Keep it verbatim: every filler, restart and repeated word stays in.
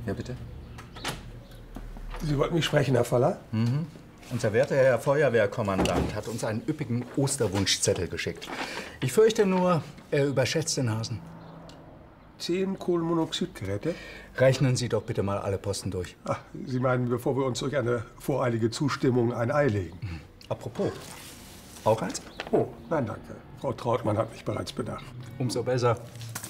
Ja, bitte. Sie wollten mich sprechen, Herr Voller? Mhm. Unser werter Herr Feuerwehrkommandant hat uns einen üppigen Osterwunschzettel geschickt. Ich fürchte nur, er überschätzt den Hasen. Zehn Kohlenmonoxidgeräte? Rechnen Sie doch bitte mal alle Posten durch. Ach, Sie meinen, bevor wir uns durch eine voreilige Zustimmung ein Ei legen? Mhm. Apropos, auch eins? Oh, nein, danke. Frau Trautmann hat mich bereits bedacht. Umso besser.